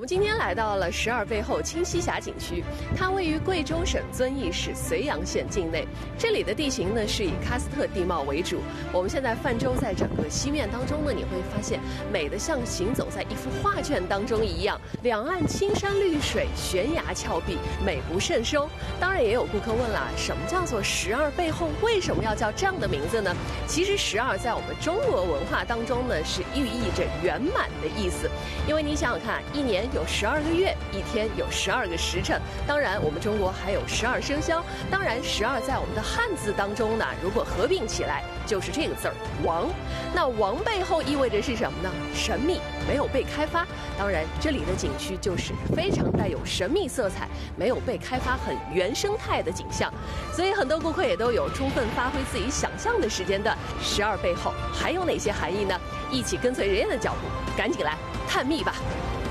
们今天来到了12背后清溪峡景区，它位于贵州省遵义市绥阳县境内。这里的地形呢是以喀斯特地貌为主。我们现在泛舟在整个西面当中呢，你会发现美得像行走在一幅画卷当中一样，两岸青山绿水，悬崖峭壁，美不胜收。当然也有顾客问了，什么叫做12背后？为什么要叫这样的名字呢？其实12在我们中国文化当中呢是寓意着圆满的意思，因为你想想看，一年有12个月，一天有12个时辰，当然我们中国还有12生肖，当然12在我们的汉字当中呢，如果合并起来就是这个字儿王。那王背后意味着是什么呢？神秘，没有被开发。当然这里的景区就是非常带有神秘色彩，没有被开发，很原生态的景象，所以很多顾客也都有充分发挥自己想象的时间段。12背后还有哪些含义呢？一起跟随人家的脚步，赶紧来探秘吧。